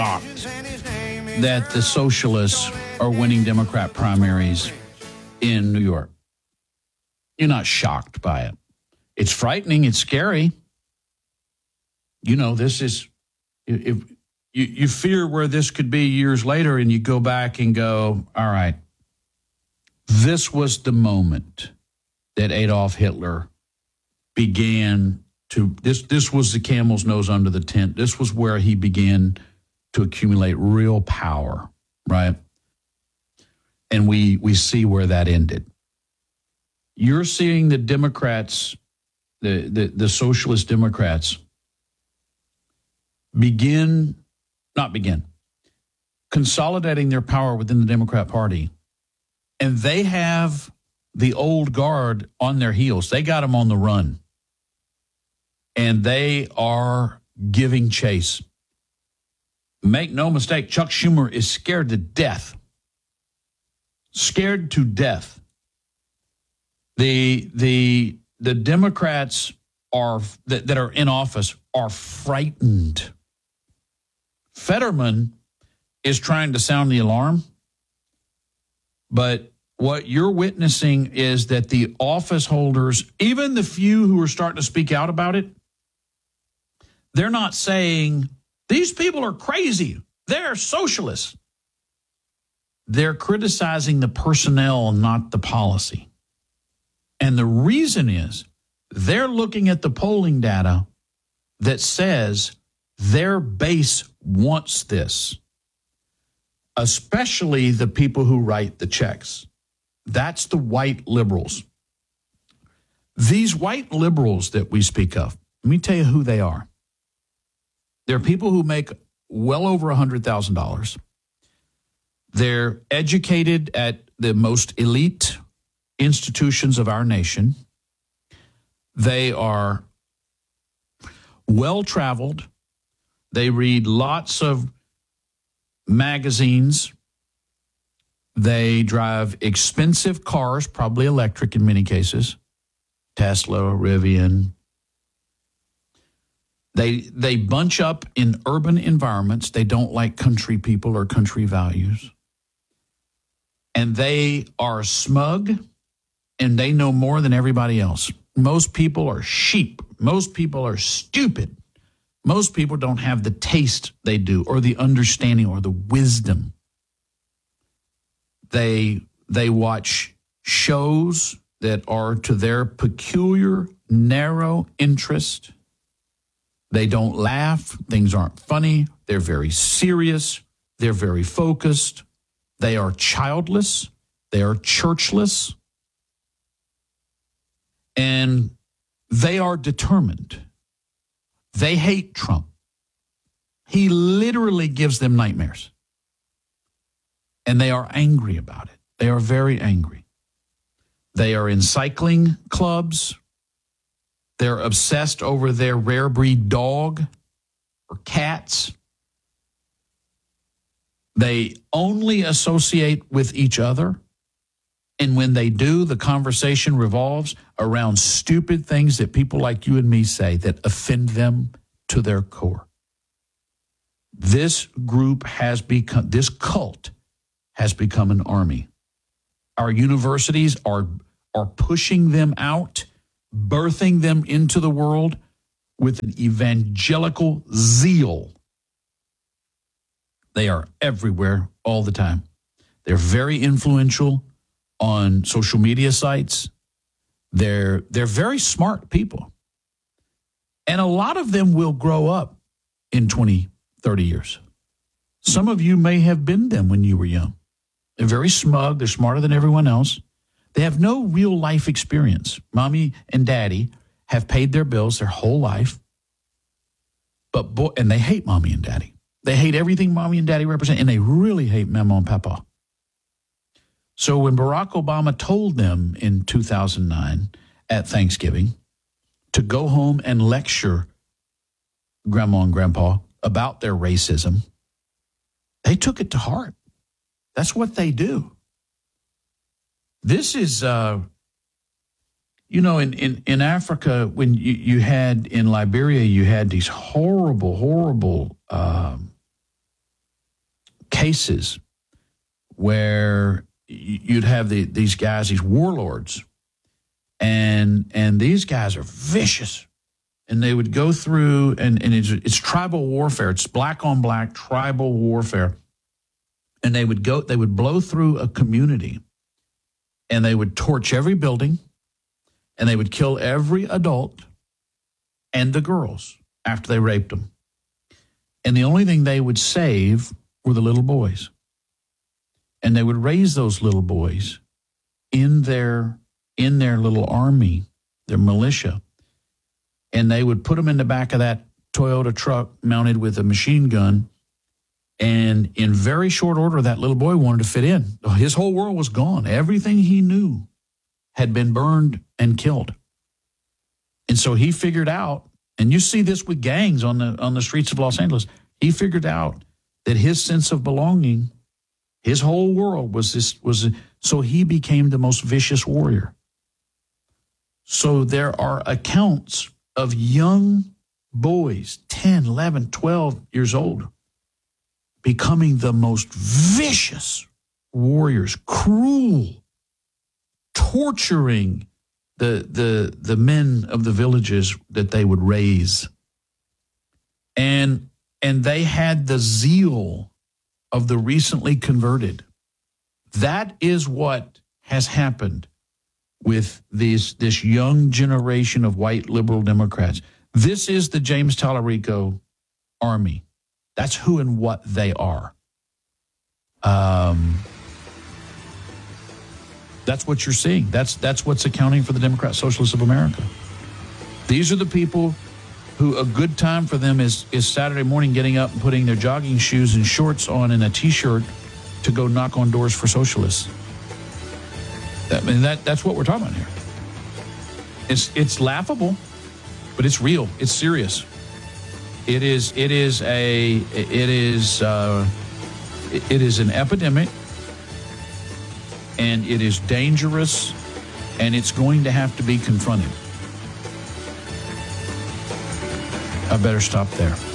shocked that the socialists are winning Democrat primaries in New York. You're not shocked by it. It's frightening. It's scary. You know, this is, if you fear where this could be years later, and you go back and go, all right, this was the moment that Adolf Hitler began to, this was the camel's nose under the tent. This was where he began to accumulate real power, right? And we see where that ended. You're seeing the Democrats, the socialist Democrats, consolidating their power within the Democrat Party. And they have the old guard on their heels. They got them on the run. And they are giving chase. Make no mistake, Chuck Schumer is scared to death. Scared to death. The Democrats that are in office are frightened. Fetterman is trying to sound the alarm, but what you're witnessing is that the office holders, even the few who are starting to speak out about it, they're not saying, these people are crazy, they're socialists. They're criticizing the personnel, not the policy. And the reason is they're looking at the polling data that says their base wants this, especially the people who write the checks. That's the white liberals. These white liberals that we speak of, let me tell you who they are. They're people who make well over $100,000. They're educated at the most elite institutions of our nation. They are well-traveled. They read lots of magazines. They drive expensive cars, probably electric in many cases. Tesla, Rivian. They bunch up in urban environments. They don't like country people or country values. And they are smug, and they know more than everybody else. Most people are sheep. Most people are stupid. Most people don't have the taste they do, or the understanding, or the wisdom. They watch shows that are to their peculiar, narrow interest. They don't laugh. Things aren't funny. They're very serious. They're very focused. They are childless. They are churchless. And they are determined. They hate Trump. He literally gives them nightmares. And they are angry about it. They are very angry. They are in cycling clubs. They're obsessed over their rare breed dog or cats. They only associate with each other. And when they do, the conversation revolves around stupid things that people like you and me say that offend them to their core. This group has become, this cult has become an army. Our universities are pushing them out, birthing them into the world with an evangelical zeal. They are everywhere all the time. They're very influential on social media sites. They're very smart people. And a lot of them will grow up in 20, 30 years. Some of you may have been them when you were young. They're very smug. They're smarter than everyone else. They have no real life experience. Mommy and daddy have paid their bills their whole life. And they hate mommy and daddy. They hate everything mommy and daddy represent, and they really hate mama and papa. So when Barack Obama told them in 2009 at Thanksgiving to go home and lecture grandma and grandpa about their racism, they took it to heart. That's what they do. This is, in Africa, when you had, in Liberia, you had these horrible cases where you'd have these guys, these warlords, and these guys are vicious. And they would go through, and it's tribal warfare. It's black on black tribal warfare. And they would blow through a community, and they would torch every building, and they would kill every adult and the girls after they raped them. And the only thing they would save were the little boys. And they would raise those little boys in their little army, their militia. And they would put them in the back of that Toyota truck mounted with a machine gun. And in very short order, that little boy wanted to fit in. His whole world was gone. Everything he knew had been burned and killed. And so he figured out, and you see this with gangs on the streets of Los Angeles, he figured out that his sense of belonging, his whole world so he became the most vicious warrior. So there are accounts of young boys, 10, 11, 12 years old, becoming the most vicious warriors, cruel, torturing the men of the villages that they would raise. And they had the zeal of the recently converted. That is what has happened with this young generation of white liberal Democrats. This is the James Tallarico army. That's who and what they are. That's what you're seeing. That's what's accounting for the Democrat Socialists of America. These are the people who a good time for them is Saturday morning getting up and putting their jogging shoes and shorts on and a T-shirt to go knock on doors for socialists. That's what we're talking about here. It's laughable, but it's real. It's serious. It is an epidemic, and it is dangerous, and it's going to have to be confronted. I better stop there.